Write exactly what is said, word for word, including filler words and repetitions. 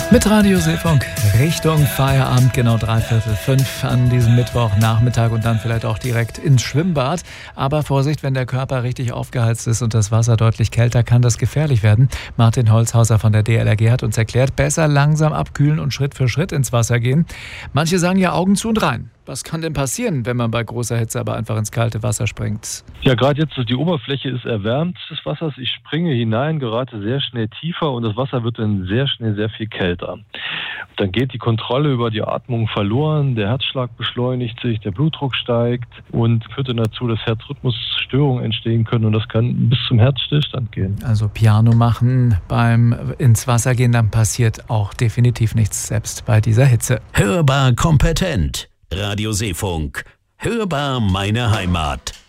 Mit Radio Seefunk Richtung Feierabend, genau dreiviertel fünf an diesem Mittwochnachmittag und dann vielleicht auch direkt ins Schwimmbad. Aber Vorsicht, wenn der Körper richtig aufgeheizt ist und das Wasser deutlich kälter, kann das gefährlich werden. Martin Holzhauser von der D L R G hat uns erklärt, besser langsam abkühlen und Schritt für Schritt ins Wasser gehen. Manche sagen ja Augen zu und rein. Was kann denn passieren, wenn man bei großer Hitze aber einfach ins kalte Wasser springt? Ja, gerade jetzt, die Oberfläche ist erwärmt des Wassers. Ich springe hinein, gerate sehr schnell tiefer und das Wasser wird dann sehr schnell sehr viel kälter. Dann geht die Kontrolle über die Atmung verloren, der Herzschlag beschleunigt sich, der Blutdruck steigt und führt dann dazu, dass Herzrhythmusstörungen entstehen können und das kann bis zum Herzstillstand gehen. Also Piano machen beim ins Wasser gehen, dann passiert auch definitiv nichts, selbst bei dieser Hitze. Hörbar kompetent. Radio Seefunk. Hörbar meine Heimat.